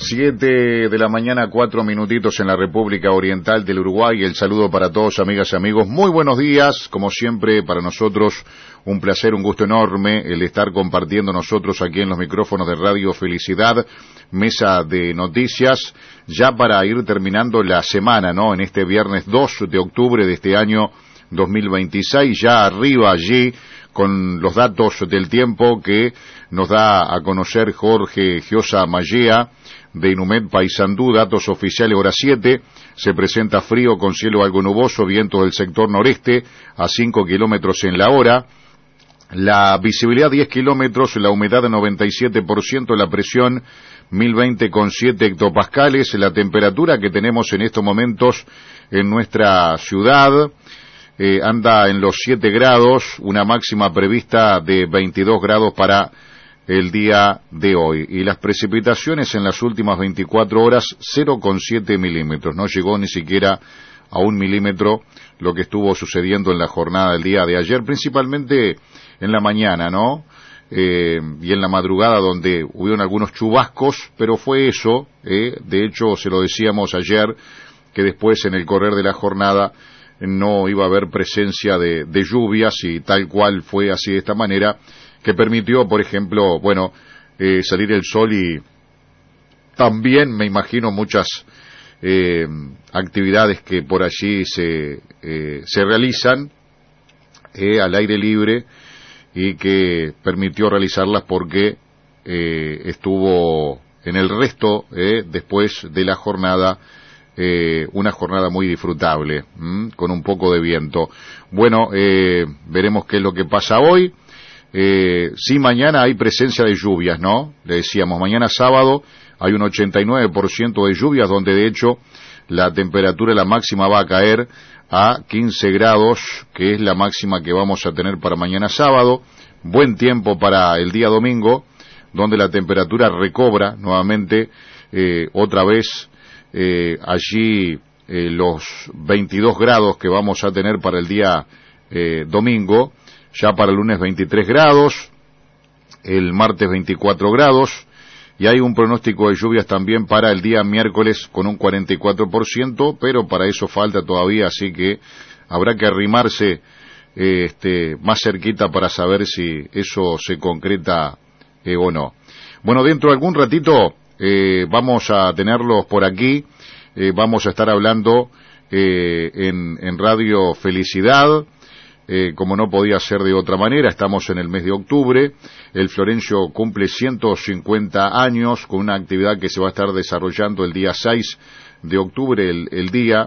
7 de la mañana, 4 minutitos en la República Oriental del Uruguay. El saludo para todos, amigas y amigos. Muy buenos días, como siempre, para nosotros un placer, un gusto enorme el estar compartiendo nosotros aquí en los micrófonos de Radio Felicidad, mesa de noticias, ya para ir terminando la semana, ¿no? En este viernes 2 de octubre de este año 2026, ya arriba allí con los datos del tiempo que nos da a conocer Jorge Giosa Mallea de Inumet Paysandú, datos oficiales hora 7, se presenta frío con cielo algo nuboso, vientos del sector noreste a 5 kilómetros en la hora, la visibilidad 10 kilómetros, la humedad 97%, la presión 1020,7 hectopascales, la temperatura que tenemos en estos momentos en nuestra ciudad anda en los 7 grados, una máxima prevista de 22 grados para el día de hoy. Y las precipitaciones en las últimas 24 horas, 0,7 milímetros. No llegó ni siquiera a 1 milímetro lo que estuvo sucediendo en la jornada del día de ayer, principalmente en la mañana, ¿no? Y en la madrugada donde hubieron algunos chubascos, pero fue eso, de hecho se lo decíamos ayer, que después en el correr de la jornada no iba a haber presencia de lluvias y tal cual fue así de esta manera, que permitió, por ejemplo, salir el sol y también me imagino muchas actividades que por allí se realizan al aire libre y que permitió realizarlas porque estuvo en el resto después de la jornada una jornada muy disfrutable, con un poco de viento. Bueno, veremos qué es lo que pasa hoy. Sí, mañana hay presencia de lluvias, ¿no? Le decíamos, mañana sábado hay un 89% de lluvias, donde de hecho la temperatura, la máxima va a caer a 15 grados, que es la máxima que vamos a tener para mañana sábado. Buen tiempo para el día domingo, donde la temperatura recobra nuevamente otra vez allí los 22 grados que vamos a tener para el día domingo, ya para el lunes 23 grados, el martes 24 grados, y hay un pronóstico de lluvias también para el día miércoles con un 44%, pero para eso falta todavía, así que habrá que arrimarse más cerquita para saber si eso se concreta o no. Bueno, dentro de algún ratito vamos a tenerlos por aquí, vamos a estar hablando en Radio Felicidad, como no podía ser de otra manera. Estamos en el mes de octubre, el Florencio cumple 150 años con una actividad que se va a estar desarrollando el día 6 de octubre, el día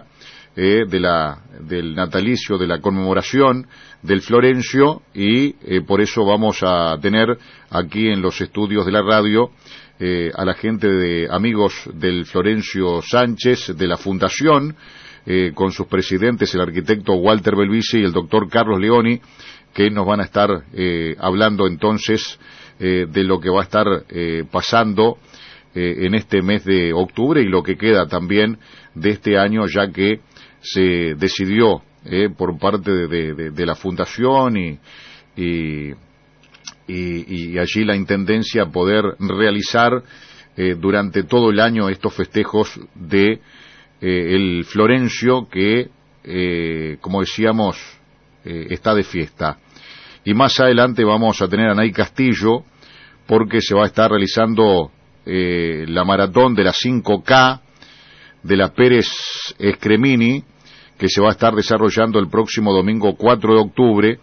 del natalicio, de la conmemoración del Florencio, y por eso vamos a tener aquí en los estudios de la radio a la gente de amigos del Florencio Sánchez, de la Fundación, con sus presidentes, el arquitecto Walter Belvisi y el doctor Carlos Leoni, que nos van a estar hablando entonces de lo que va a estar pasando en este mes de octubre y lo que queda también de este año, ya que se decidió por parte de la Fundación y allí la Intendencia poder realizar durante todo el año estos festejos de el Florencio que, como decíamos, está de fiesta. Y más adelante vamos a tener a Nay Castillo, porque se va a estar realizando la maratón de la 5K de la Pérez Escremini, que se va a estar desarrollando el próximo domingo 4 de octubre,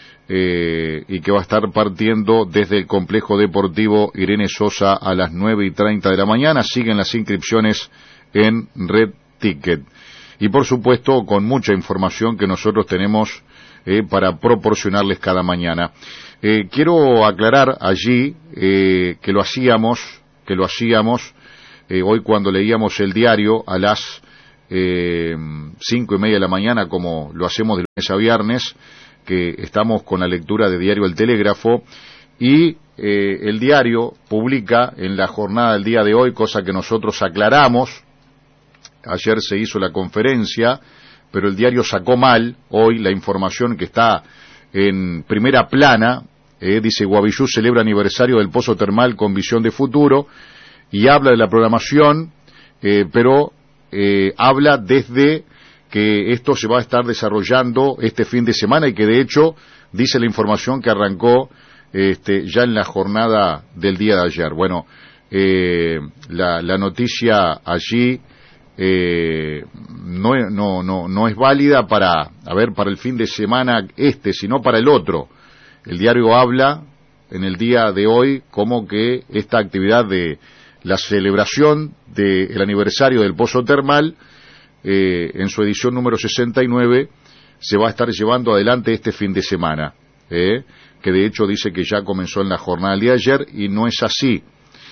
y que va a estar partiendo desde el complejo deportivo Irene Sosa a las 9:30 de la mañana. Siguen las inscripciones en Red Ticket. Y por supuesto con mucha información que nosotros tenemos para proporcionarles cada mañana. Quiero aclarar allí que lo hacíamos hoy cuando leíamos el diario a las 5:30 de la mañana, como lo hacemos de lunes a viernes, que estamos con la lectura de diario El Telégrafo, y el diario publica en la jornada del día de hoy, cosa que nosotros aclaramos. Ayer se hizo la conferencia, pero el diario sacó mal hoy la información que está en primera plana. Dice: Guavillú celebra aniversario del pozo termal con visión de futuro. y habla de la programación, pero habla desde que esto se va a estar desarrollando este fin de semana y que de hecho dice la información que arrancó ya en la jornada del día de ayer. Bueno, la noticia allí no es válida para el fin de semana sino para el otro. El diario habla en el día de hoy como que esta actividad de la celebración del aniversario del Pozo Termal, en su edición número 69, se va a estar llevando adelante este fin de semana, que de hecho dice que ya comenzó en la jornada del día de ayer, y no es así.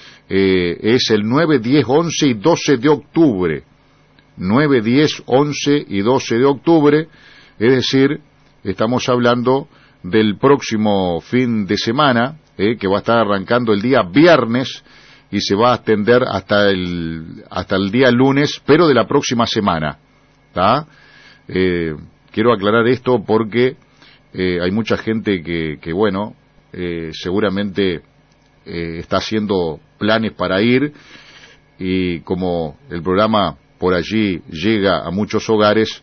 Es el 9, 10, 11 y 12 de octubre. 9, 10, 11 y 12 de octubre, es decir, estamos hablando del próximo fin de semana, que va a estar arrancando el día viernes y se va a extender hasta el día lunes, pero de la próxima semana. ¿Tá? Quiero aclarar esto porque hay mucha gente que bueno, seguramente está haciendo planes para ir, y como el programa por allí llega a muchos hogares,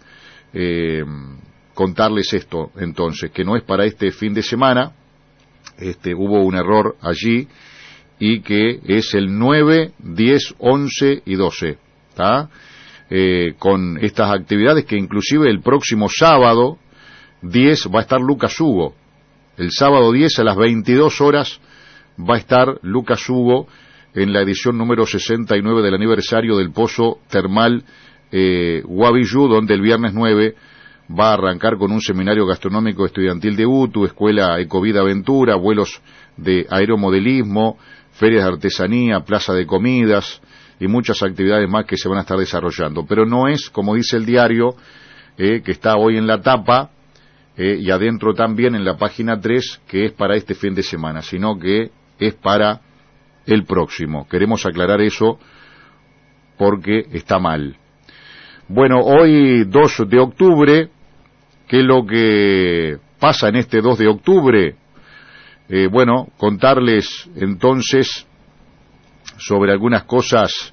contarles esto entonces, que no es para este fin de semana. Hubo un error allí, y que es el 9, 10, 11 y 12, ¿tá? Con estas actividades, que inclusive el próximo sábado 10 va a estar Lucas Hugo. El sábado 10 a las 22 horas va a estar Lucas Hugo en la edición número 69 del aniversario del Pozo Termal Guavillú, donde el viernes 9 va a arrancar con un seminario gastronómico estudiantil de UTU, Escuela Ecovida Aventura, vuelos de aeromodelismo, ferias de artesanía, plaza de comidas y muchas actividades más que se van a estar desarrollando. Pero no es, como dice el diario, que está hoy en la tapa, y adentro también en la página 3, que es para este fin de semana, sino que es para el próximo. Queremos aclarar eso porque está mal. Bueno, hoy 2 de octubre, ¿qué es lo que pasa en este 2 de octubre? Bueno, contarles entonces sobre algunas cosas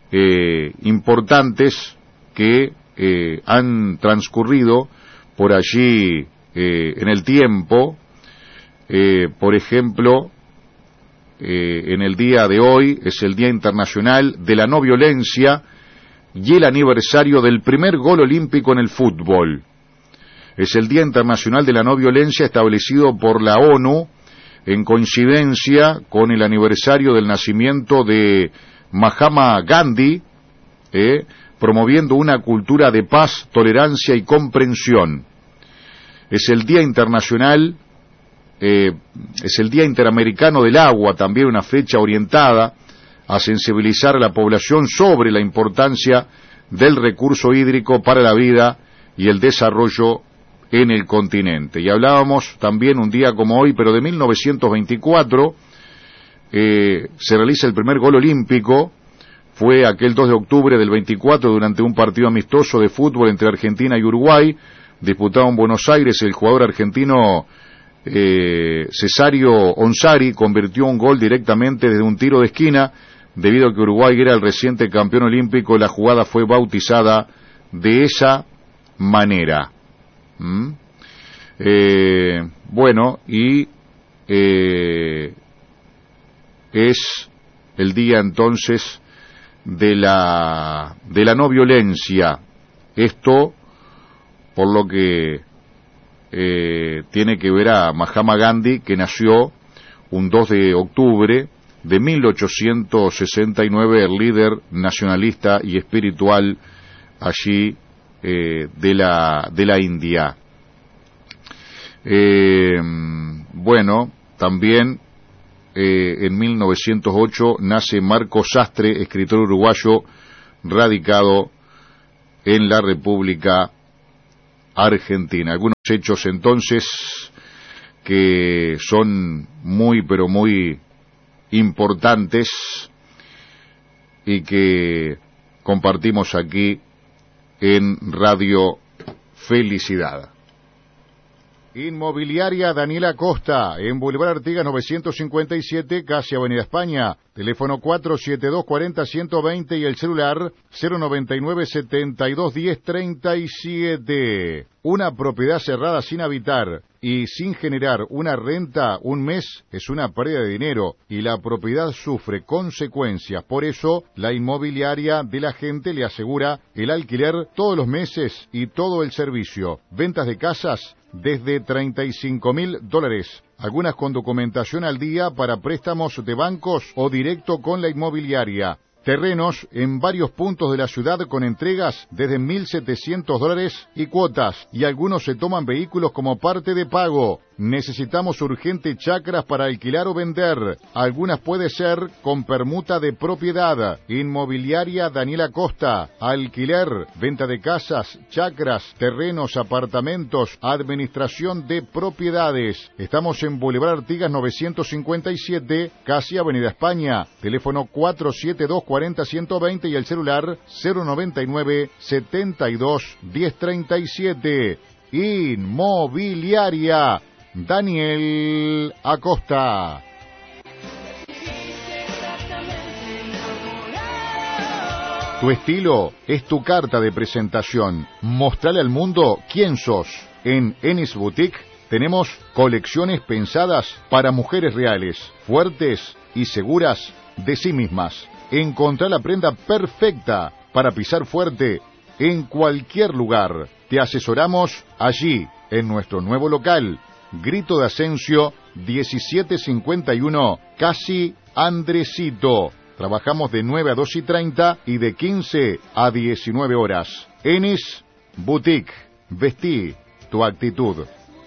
importantes que han transcurrido por allí en el tiempo. Por ejemplo, en el día de hoy es el Día Internacional de la No Violencia y el aniversario del primer gol olímpico en el fútbol. Es el Día Internacional de la No Violencia, establecido por la ONU en coincidencia con el aniversario del nacimiento de Mahatma Gandhi, promoviendo una cultura de paz, tolerancia y comprensión. Es el Día Internacional, es el Día Interamericano del Agua, también una fecha orientada a sensibilizar a la población sobre la importancia del recurso hídrico para la vida y el desarrollo en el continente. Y hablábamos también un día como hoy, pero de 1924, se realiza el primer gol olímpico. Fue aquel 2 de octubre del 24, durante un partido amistoso de fútbol entre Argentina y Uruguay, disputado en Buenos Aires. El jugador argentino Cesario Onsari convirtió un gol directamente desde un tiro de esquina. Debido a que Uruguay era el reciente campeón olímpico, la jugada fue bautizada de esa manera. Bueno, y es el día entonces de la no violencia. Esto por lo que tiene que ver a Mahatma Gandhi, que nació un 2 de octubre de 1869, el líder nacionalista y espiritual allí de la India. Bueno, también en 1908 nace Marco Sastre, escritor uruguayo radicado en la República Argentina. Algunos hechos entonces que son muy pero muy importantes y que compartimos aquí en Radio Felicidad. Inmobiliaria Daniela Costa, en Boulevard Artigas 957, casi Avenida España. Teléfono 472-40-120 y el celular 099-7210-37. Una propiedad cerrada sin habitar y sin generar una renta un mes es una pérdida de dinero y la propiedad sufre consecuencias. Por eso, la inmobiliaria de la gente le asegura el alquiler todos los meses y todo el servicio. Ventas de casas desde $35.000. Algunas con documentación al día para préstamos de bancos o directo con la inmobiliaria. Terrenos en varios puntos de la ciudad con entregas desde $1.700 y cuotas, y algunos se toman vehículos como parte de pago. Necesitamos urgente chacras para alquilar o vender. Algunas puede ser con permuta de propiedad. Inmobiliaria Daniela Costa. Alquiler, venta de casas, chacras, terrenos, apartamentos, administración de propiedades. Estamos en Boulevard Artigas 957, casi Avenida España. Teléfono 472-40-120 y el celular 099-72-1037. Inmobiliaria Daniel Acosta. Tu estilo es tu carta de presentación. Mostrale al mundo quién sos. En Enis Boutique tenemos colecciones pensadas para mujeres reales, fuertes y seguras de sí mismas. Encontrá la prenda perfecta para pisar fuerte en cualquier lugar. Te asesoramos allí, en nuestro nuevo local, Grito de Asensio 1751, casi Andresito. Trabajamos de 9 a 2:30 y de 15 a 19 horas. Enis Boutique. Vestí tu actitud.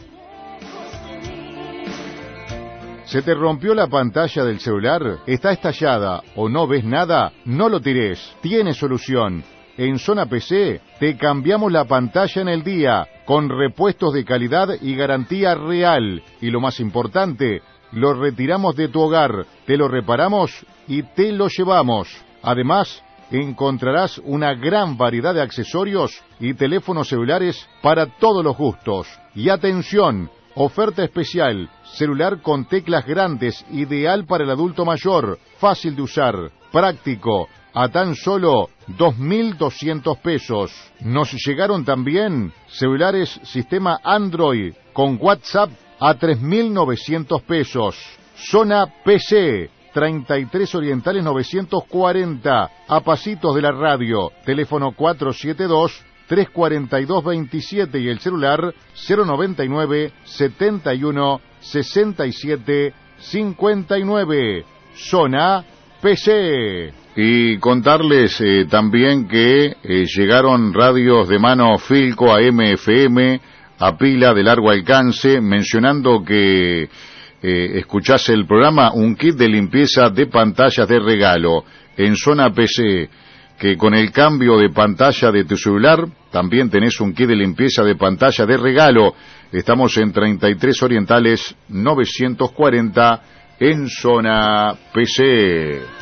¿Se te rompió la pantalla del celular? ¿Está estallada o no ves nada? No lo tires. Tiene solución. En Zona PC te cambiamos la pantalla en el día, con repuestos de calidad y garantía real. Y lo más importante, lo retiramos de tu hogar, te lo reparamos y te lo llevamos. Además, encontrarás una gran variedad de accesorios y teléfonos celulares para todos los gustos. Y atención, oferta especial, celular con teclas grandes, ideal para el adulto mayor, fácil de usar, práctico, a tan solo 2.200 pesos. Nos llegaron también celulares sistema Android con WhatsApp a 3.900 pesos. Zona PC, 33 Orientales 940, a pasitos de la radio. Teléfono 472-342-27 y el celular 099-71-67-59. Zona PC. Y contarles también que llegaron radios de mano Filco a AM/FM a pila de largo alcance, mencionando que escuchás el programa, un kit de limpieza de pantallas de regalo en Zona PC, que con el cambio de pantalla de tu celular también tenés un kit de limpieza de pantalla de regalo. Estamos en 33 Orientales 940 en Zona PC.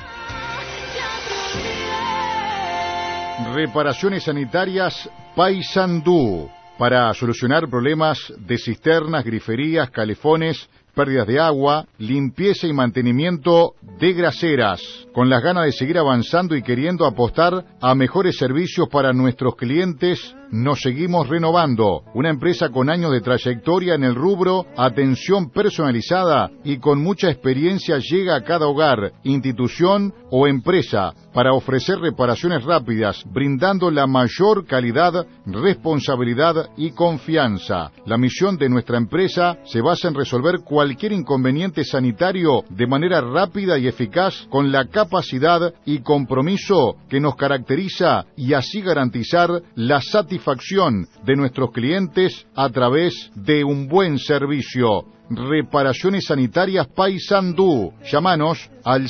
Reparaciones sanitarias Paysandú, para solucionar problemas de cisternas, griferías, calefones, pérdidas de agua, limpieza y mantenimiento de graseras. Con las ganas de seguir avanzando y queriendo apostar a mejores servicios para nuestros clientes, nos seguimos renovando. Una empresa con años de trayectoria en el rubro, atención personalizada y con mucha experiencia llega a cada hogar, institución o empresa para ofrecer reparaciones rápidas, brindando la mayor calidad, responsabilidad y confianza. La misión de nuestra empresa se basa en resolver cualquier inconveniente sanitario de manera rápida y eficaz, con la capacidad y compromiso que nos caracteriza, y así garantizar la satisfacción de nuestros clientes a través de un buen servicio. Reparaciones sanitarias Paysandú. Llámanos al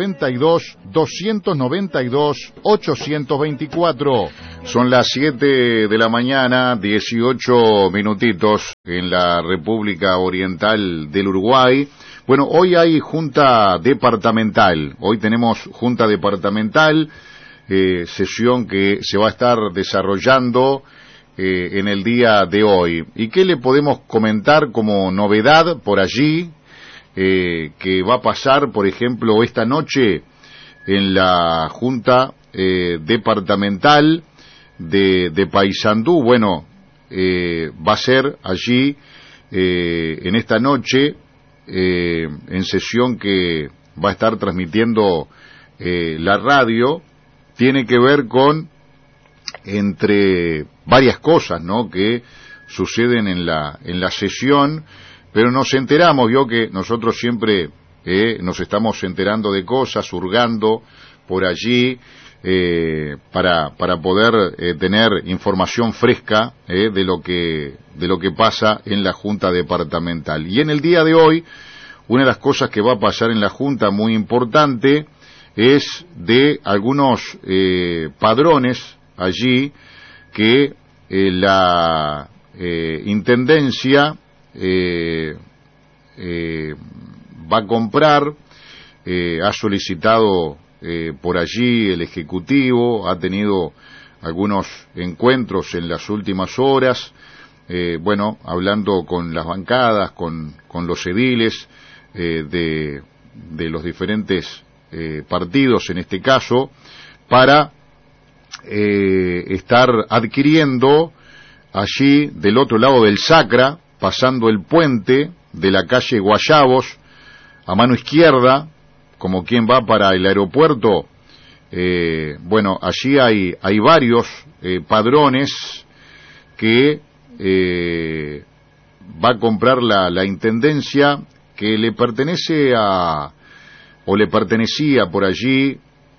092-292-824. Son las 7 de la mañana, 18 minutitos en la República Oriental del Uruguay. Bueno, hoy hay junta departamental. Hoy tenemos junta departamental, sesión que se va a estar desarrollando en el día de hoy. ¿Y qué le podemos comentar como novedad por allí que va a pasar, por ejemplo, esta noche en la Junta Departamental de Paysandú? Bueno, va a ser allí en esta noche en sesión que va a estar transmitiendo la radio. Tiene que ver con, entre varias cosas, ¿no?, que suceden en la sesión, pero nos enteramos, vio que nosotros siempre nos estamos enterando de cosas, hurgando por allí para poder tener información fresca de lo que pasa en la Junta Departamental. Y en el día de hoy, una de las cosas que va a pasar en la Junta muy importante es de algunos padrones allí que la Intendencia va a comprar. Ha solicitado por allí el Ejecutivo, ha tenido algunos encuentros en las últimas horas, bueno, hablando con las bancadas, con los ediles de los diferentes partidos, en este caso, para estar adquiriendo allí del otro lado del Sacra, pasando el puente de la calle Guayabos a mano izquierda, como quien va para el aeropuerto. Bueno, allí hay varios padrones que va a comprar la Intendencia, que le pertenece o le pertenecía por allí,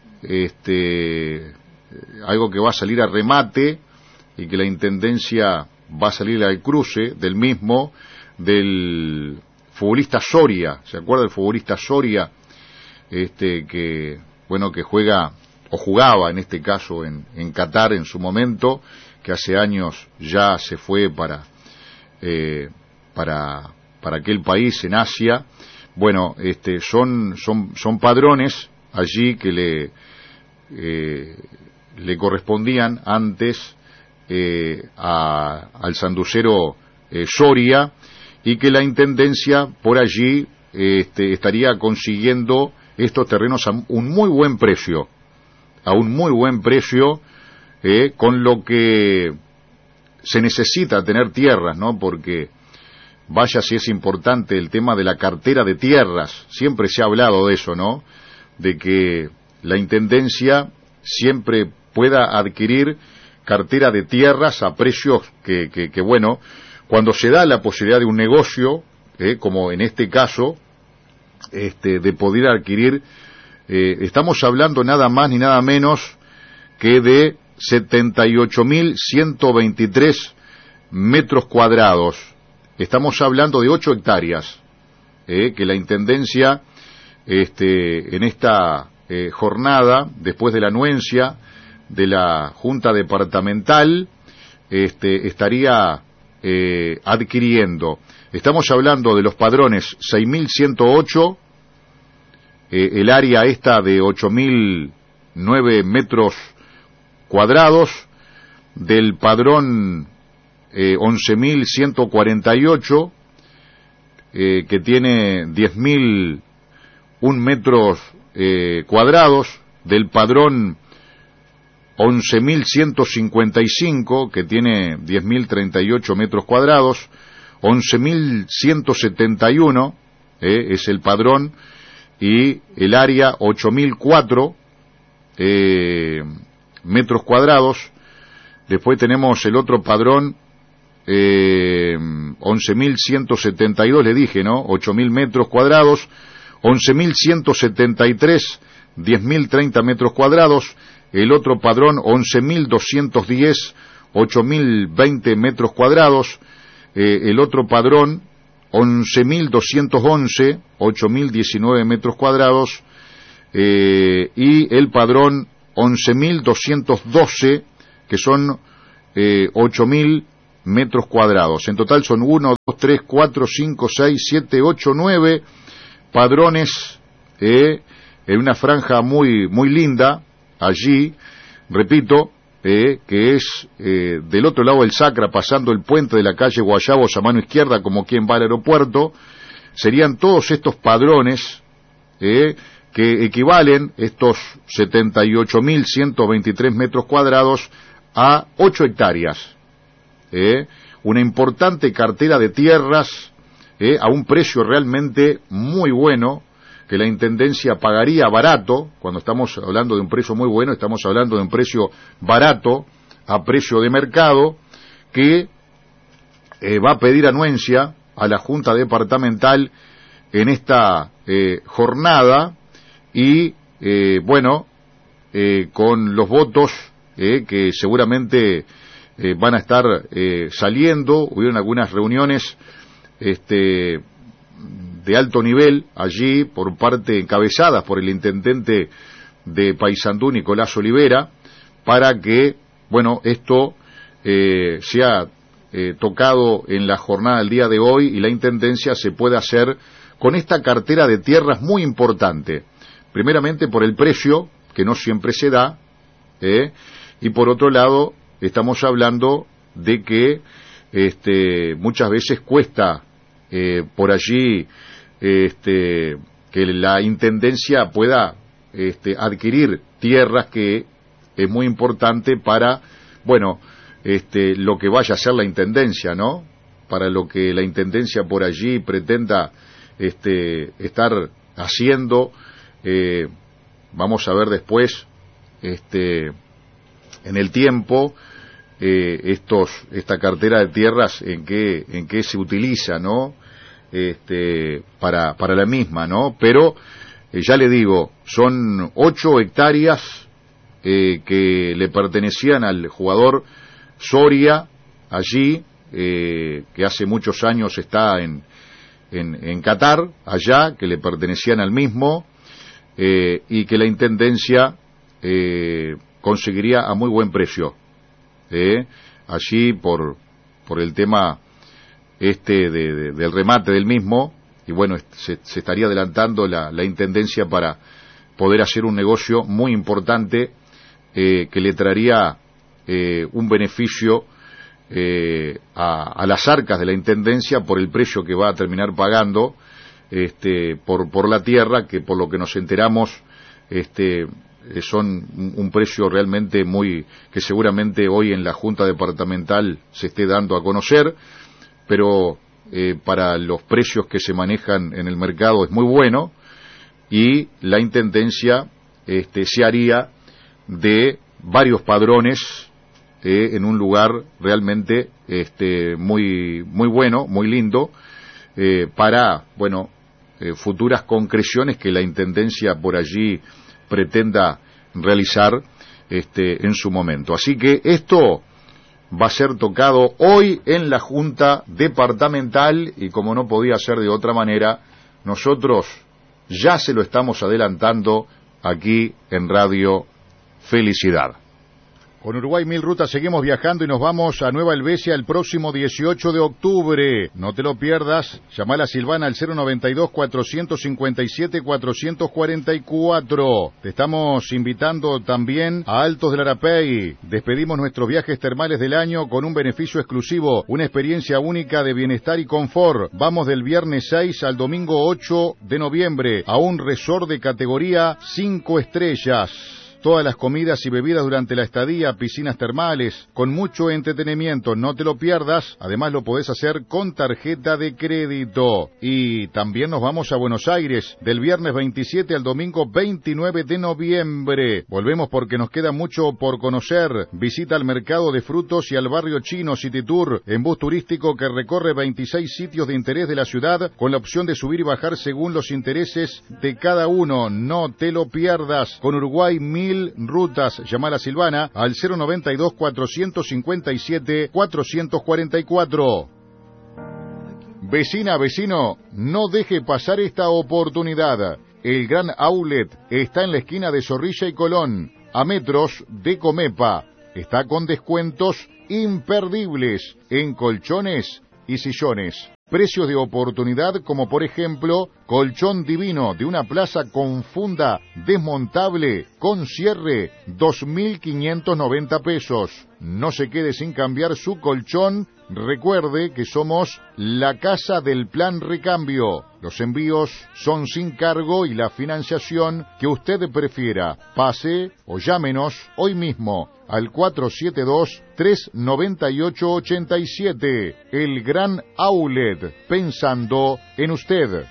algo que va a salir a remate y que la Intendencia va a salir al cruce del mismo, del futbolista Soria. ¿Se acuerda del futbolista Soria? Que, bueno, que juega, o jugaba en este caso en Qatar en su momento, que hace años ya se fue para aquel país en Asia. Bueno, son padrones allí que le correspondían antes al sanducero Soria, y que la Intendencia por allí estaría consiguiendo estos terrenos a un muy buen precio, con lo que se necesita tener tierras, ¿no? Porque vaya si es importante el tema de la cartera de tierras. Siempre se ha hablado de eso, ¿no?, de que la Intendencia siempre pueda adquirir cartera de tierras a precios que bueno, cuando se da la posibilidad de un negocio, como en este caso, de poder adquirir, estamos hablando nada más ni nada menos que de 78.123 metros cuadrados. Estamos hablando de 8 hectáreas, que la Intendencia, en esta jornada, después de la anuencia de la Junta Departamental, estaría adquiriendo. Estamos hablando de los padrones 6.108, el área esta de 8.009 metros cuadrados, del padrón 11.148, que tiene 10.001 metros cuadrados, del padrón 11.155, que tiene 10.038 metros cuadrados, 11.171 es el padrón, y el área 8.004 metros cuadrados. Después tenemos el otro padrón 11.172, le dije, ¿no?, 8.000 metros cuadrados, 11.173, 10.030 metros cuadrados. El otro padrón 11.210, 8.020 metros cuadrados. El otro padrón 11.211, 8.019 metros cuadrados. Y el padrón 11.212, que son 8.000 metros cuadrados. En total son 1, 2, 3, 4, 5, 6, 7, 8, 9 padrones en una franja muy linda allí, repito, que es del otro lado del Sacra, pasando el puente de la calle Guayabos a mano izquierda, como quien va al aeropuerto. Serían todos estos padrones que equivalen, estos 78.123 metros cuadrados, a 8 hectáreas. Una importante cartera de tierras a un precio realmente muy bueno, que la Intendencia pagaría barato. Cuando estamos hablando de un precio muy bueno, estamos hablando de un precio barato, a precio de mercado, que va a pedir anuencia a la Junta Departamental en esta jornada, y con los votos que seguramente van a estar saliendo. Hubieron algunas reuniones de alto nivel allí, por parte encabezadas por el intendente de Paysandú, Nicolás Olivera, para que esto sea tocado en la jornada del día de hoy, y la intendencia se pueda hacer con esta cartera de tierras muy importante, primeramente por el precio, que no siempre se da, y por otro lado estamos hablando de que muchas veces cuesta por allí que la intendencia pueda adquirir tierras, que es muy importante para lo que vaya a ser la intendencia, ¿no? Para lo que la intendencia por allí pretenda estar haciendo. Vamos a ver después en el tiempo esta cartera de tierras en qué se utiliza, ¿no? Para la misma, ¿no? Pero ya le digo, son 8 hectáreas que le pertenecían al jugador Soria allí, que hace muchos años está en Qatar, allá, que le pertenecían al mismo, y que la intendencia conseguiría a muy buen precio, allí por el tema del remate del mismo. Y se estaría adelantando la intendencia para poder hacer un negocio muy importante, que le traería un beneficio a las arcas de la intendencia, por el precio que va a terminar pagando por la tierra, que por lo que nos enteramos son un precio realmente que seguramente hoy en la Junta Departamental se esté dando a conocer, pero para los precios que se manejan en el mercado es muy bueno, y la intendencia se haría de varios padrones en un lugar realmente muy bueno, muy lindo, para futuras concreciones que la intendencia por allí pretenda realizar en su momento. Así que esto va a ser tocado hoy en la Junta Departamental, y como no podía ser de otra manera, nosotros ya se lo estamos adelantando aquí en Radio Felicidad. Con Uruguay 1000 Rutas seguimos viajando y nos vamos a Nueva Helvecia el próximo 18 de octubre. No te lo pierdas. Llama a la Silvana al 092-457-444. Te estamos invitando también a Altos del Arapey. Despedimos nuestros viajes termales del año con un beneficio exclusivo, una experiencia única de bienestar y confort. Vamos del viernes 6 al domingo 8 de noviembre a un resort de categoría 5 estrellas. Todas las comidas y bebidas durante la estadía, piscinas termales, con mucho entretenimiento, no te lo pierdas. Además lo podés hacer con tarjeta de crédito. Y también nos vamos a Buenos Aires, del viernes 27 al domingo 29 de noviembre. Volvemos porque nos queda mucho por conocer. Visita al mercado de frutos y al barrio chino City Tour, en bus turístico que recorre 26 sitios de interés de la ciudad, con la opción de subir y bajar según los intereses de cada uno. No te lo pierdas. Con Uruguay 1000 Rutas, llama a la Silvana al 092-457-444. Vecina, vecino, no deje pasar esta oportunidad. El gran outlet está en la esquina de Zorrilla y Colón, a metros de Comepa. Está con descuentos imperdibles en colchones y sillones. precios de oportunidad como por ejemplo colchón divino de una plaza con funda desmontable con cierre, 2.590 pesos. No se quede sin cambiar su colchón. Recuerde que somos la casa del plan recambio. Los envíos son sin cargo y la financiación que usted prefiera. Pase o llámenos hoy mismo al 472-398-87. El Gran Outlet, pensando en usted.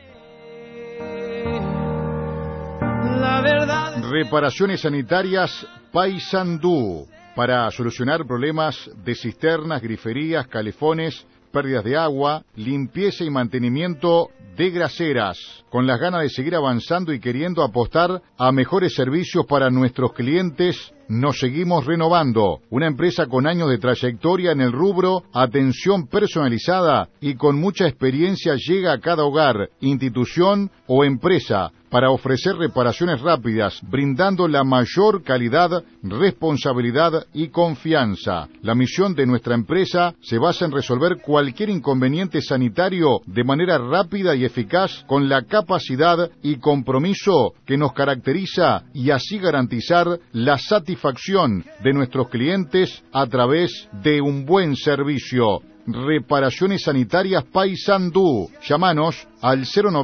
Reparaciones sanitarias Paysandú, para solucionar problemas de cisternas, griferías, calefones, pérdidas de agua, limpieza y mantenimiento de graseras, con las ganas de seguir avanzando y queriendo apostar a mejores servicios para nuestros clientes. Nos seguimos renovando, una empresa con años de trayectoria en el rubro, atención personalizada y con mucha experiencia llega a cada hogar, institución o empresa para ofrecer reparaciones rápidas, brindando la mayor calidad, responsabilidad y confianza. La misión de nuestra empresa se basa en resolver cualquier inconveniente sanitario de manera rápida y eficaz, con la capacidad y compromiso que nos caracteriza, y así garantizar la satisfacción de nuestros clientes a través de un buen servicio. Reparaciones Sanitarias Paysandú. Llámanos al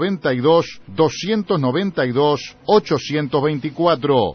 092-292-824.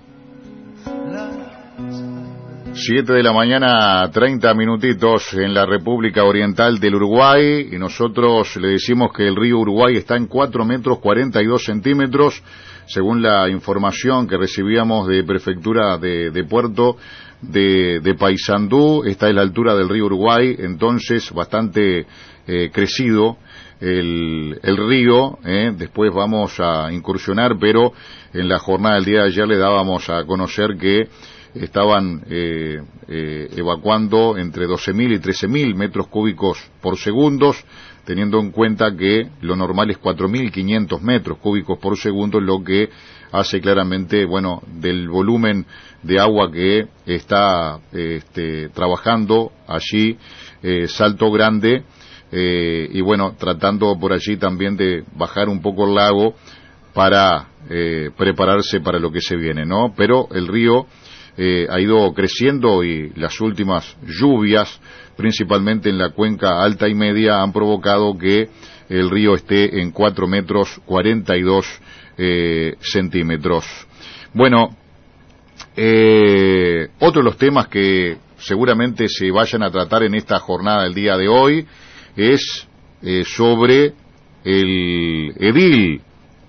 7 de la mañana, 30 minutitos en la República Oriental del Uruguay, y nosotros le decimos que el río Uruguay está en 4 metros 42 centímetros, según la información que recibíamos de Prefectura de Puerto de Paysandú. Esta es la altura del río Uruguay, entonces bastante crecido el río. Después vamos a incursionar, pero en la jornada del día de ayer le dábamos a conocer que estaban evacuando entre 12.000 y 13.000 metros cúbicos por segundo, teniendo en cuenta que lo normal es 4.500 metros cúbicos por segundo, lo que hace claramente, bueno, del volumen de agua que está trabajando allí Salto Grande, y bueno, tratando por allí también de bajar un poco el lago para prepararse para lo que se viene, ¿no? Pero el río ha ido creciendo, y las últimas lluvias, principalmente en la cuenca alta y media, han provocado que el río esté en 4 metros 42 centímetros. Bueno, otro de los temas que seguramente se vayan a tratar en esta jornada del día de hoy es sobre el edil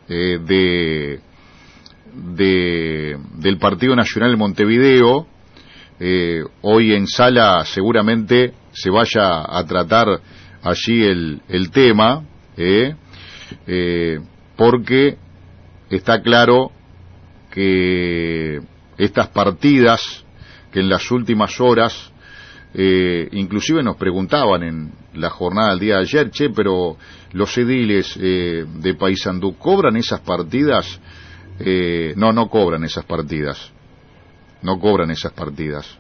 del Partido Nacional de Montevideo. Hoy en sala seguramente se vaya a tratar allí el tema, porque está claro que estas partidas que en las últimas horas, inclusive nos preguntaban en la jornada del día de ayer, pero los ediles de Paysandú, ¿cobran esas partidas? No cobran esas partidas. No cobran esas partidas.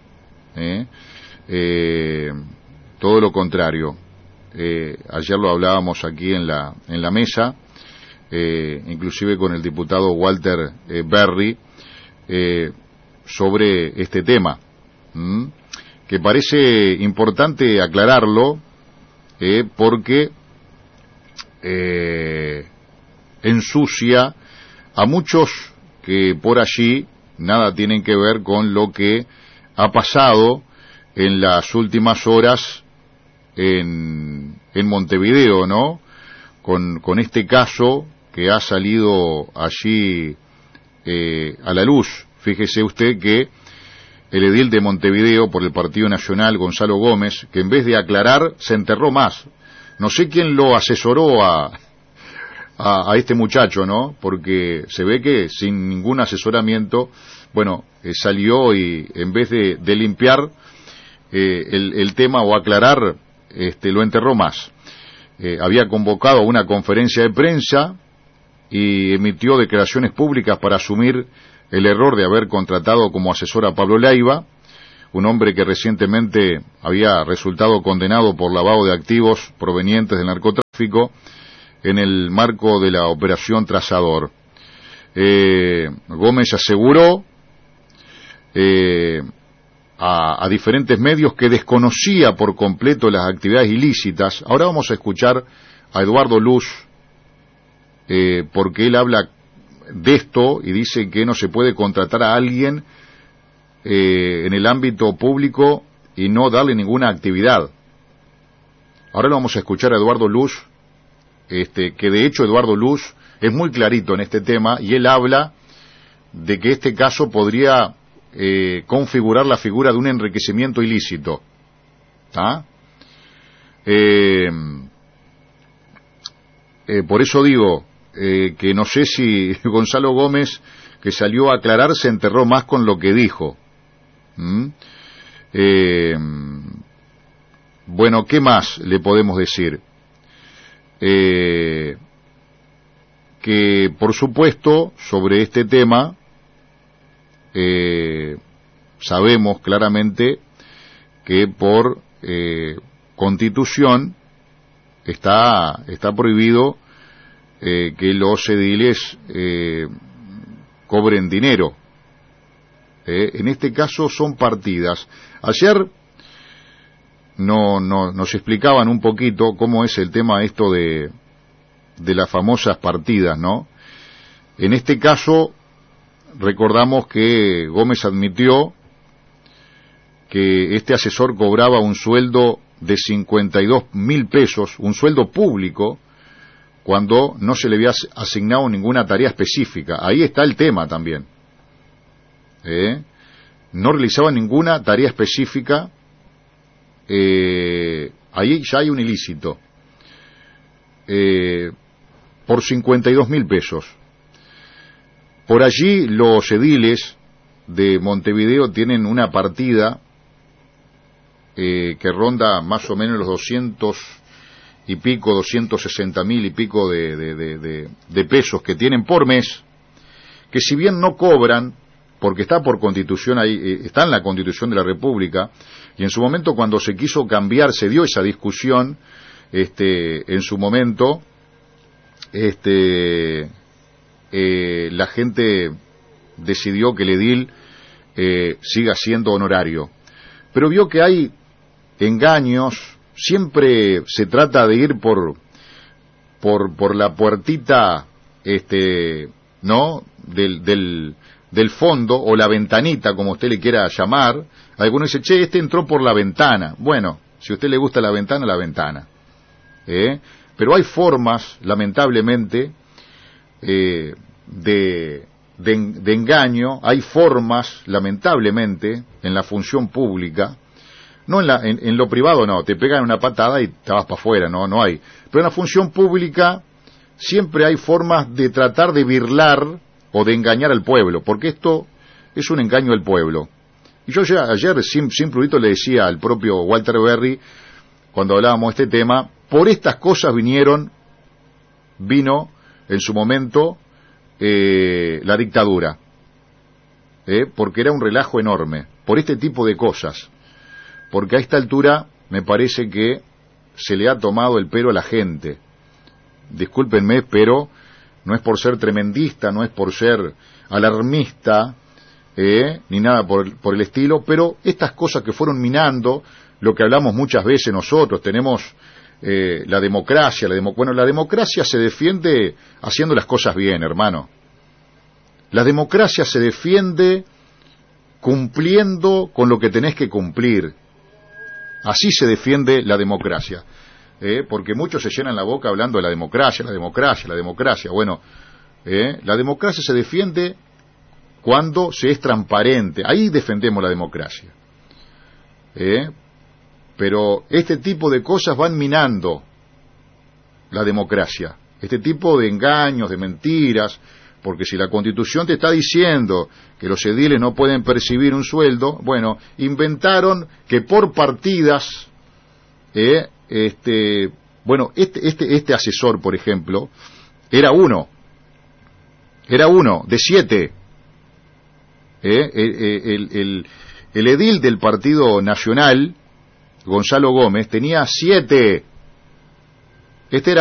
Todo lo contrario. Ayer lo hablábamos aquí en la mesa, inclusive con el diputado Walter Berry, sobre este tema, que parece importante aclararlo, porque ensucia a muchos que por allí nada tienen que ver con lo que ha pasado en las últimas horas en Montevideo, ¿no? Con este caso que ha salido allí a la luz. Fíjese usted que el edil de Montevideo por el Partido Nacional, Gonzalo Gómez, que en vez de aclarar se enterró más. No sé quién lo asesoró a este muchacho, ¿no? Porque se ve que sin ningún asesoramiento, bueno, salió y en vez de limpiar el tema o aclarar, lo enterró más. Había convocado una conferencia de prensa y emitió declaraciones públicas para asumir el error de haber contratado como asesor a Pablo Leiva, un hombre que recientemente había resultado condenado por lavado de activos provenientes del narcotráfico. en el marco de la operación Trazador. Gómez aseguró a diferentes medios que desconocía por completo las actividades ilícitas. Ahora vamos a escuchar a Eduardo Luz, porque él habla de esto y dice que no se puede contratar a alguien en el ámbito público y no darle ninguna actividad. Ahora lo vamos a escuchar a Eduardo Luz, que de hecho Eduardo Luz es muy clarito en este tema, y él habla de que este caso podría configurar la figura de un enriquecimiento ilícito. ¿Ah? Por eso digo que no sé si Gonzalo Gómez, que salió a aclarar, se enterró más con lo que dijo. Bueno, ¿qué más le podemos decir? Que por supuesto sobre este tema sabemos claramente que por Constitución está prohibido que los ediles cobren dinero. En este caso son partidas. Ayer nos explicaban un poquito cómo es el tema esto de las famosas partidas, ¿no? En este caso recordamos que Gómez admitió que este asesor cobraba un sueldo de 52.000 pesos, un sueldo público, cuando no se le había asignado ninguna tarea específica. Ahí está el tema también. No realizaba ninguna tarea específica. Ahí ya hay un ilícito. Por 52.000 pesos. Por allí los ediles de Montevideo tienen una partida que ronda más o menos los 200 y pico, 260.000 y pico de pesos que tienen por mes, que si bien no cobran, porque está por Constitución, ahí está en la Constitución de la República, y en su momento cuando se quiso cambiar, se dio esa discusión, en su momento, la gente decidió que el edil siga siendo honorario, pero vio que hay engaños. Siempre se trata de ir por la puertita, ¿no? Del fondo, o la ventanita, como usted le quiera llamar. Algunos dicen, che, entró por la ventana. Bueno, si a usted le gusta la ventana, la ventana. Pero hay formas, lamentablemente, de engaño. Hay formas, lamentablemente, en la función pública. No en lo privado, no, te pegan una patada y te vas para afuera, no hay. Pero en la función pública siempre hay formas de tratar de birlar o de engañar al pueblo, porque esto es un engaño al pueblo. Y yo ayer sin prurito le decía al propio Walter Berry, cuando hablábamos de este tema, por estas cosas vino en su momento la dictadura, porque era un relajo enorme, por este tipo de cosas. Porque a esta altura me parece que se le ha tomado el pelo a la gente. Discúlpenme, pero no es por ser tremendista, no es por ser alarmista, ni nada por el estilo, pero estas cosas que fueron minando, lo que hablamos muchas veces nosotros, tenemos la democracia, bueno, la democracia se defiende haciendo las cosas bien, hermano. La democracia se defiende cumpliendo con lo que tenés que cumplir. Así se defiende la democracia, porque muchos se llenan la boca hablando de la democracia. Bueno, la democracia se defiende cuando se es transparente. Ahí defendemos la democracia. Pero este tipo de cosas van minando la democracia. Este tipo de engaños, de mentiras, porque si la Constitución te está diciendo que los ediles no pueden percibir un sueldo, bueno, inventaron que por partidas, bueno, este asesor, por ejemplo, era uno de 7. El edil del Partido Nacional, Gonzalo Gómez, tenía 7. Este era